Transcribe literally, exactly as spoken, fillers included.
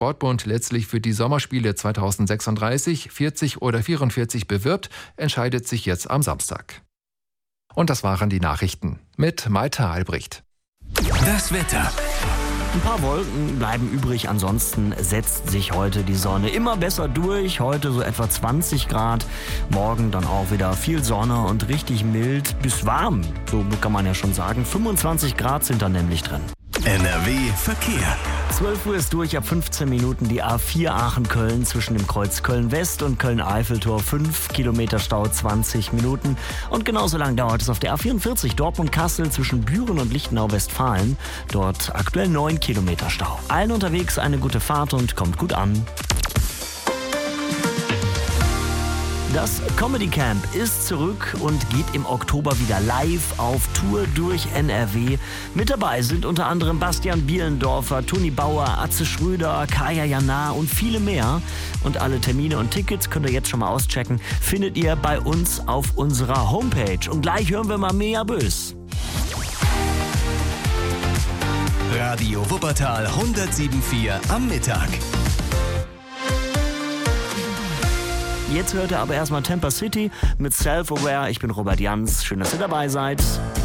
Sportbund letztlich für die Sommerspiele zweitausendsechsunddreißig, vierzig oder vierundvierzig bewirbt, entscheidet sich jetzt am Samstag. Und das waren die Nachrichten mit Malte Albrecht. Das Wetter. Ein paar Wolken bleiben übrig, ansonsten setzt sich heute die Sonne immer besser durch. Heute so etwa zwanzig Grad, morgen dann auch wieder viel Sonne und richtig mild bis warm, so kann man ja schon sagen. fünfundzwanzig Grad sind da nämlich drin. N R W Verkehr. zwölf Uhr ist durch, ab fünfzehn Minuten die A vier Aachen-Köln zwischen dem Kreuz Köln-West und Köln-Eiffeltor. fünf Kilometer Stau, zwanzig Minuten. Und genauso lang dauert es auf der A vierundvierzig Dortmund-Kassel zwischen Büren und Lichtenau-Westfalen. Dort aktuell neun Kilometer Stau. Allen unterwegs eine gute Fahrt und kommt gut an. Das Comedy Camp ist zurück und geht im Oktober wieder live auf Tour durch N R W. Mit dabei sind unter anderem Bastian Bielendorfer, Toni Bauer, Atze Schröder, Kaya Jana und viele mehr. Und alle Termine und Tickets könnt ihr jetzt schon mal auschecken, findet ihr bei uns auf unserer Homepage. Und gleich hören wir mal Mea Bös. Radio Wuppertal hundertsieben Komma vier am Mittag. Jetzt hört ihr aber erstmal Tampa City mit Self-Aware. Ich bin Robert Jans. Schön, dass ihr dabei seid.